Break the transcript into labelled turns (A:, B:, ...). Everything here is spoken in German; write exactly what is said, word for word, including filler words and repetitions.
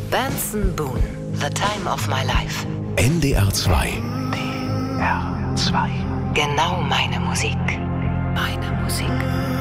A: Benson Boone, The Time of My Life.
B: N D R zwei.
A: N D R zwei. Genau meine Musik. Meine Musik.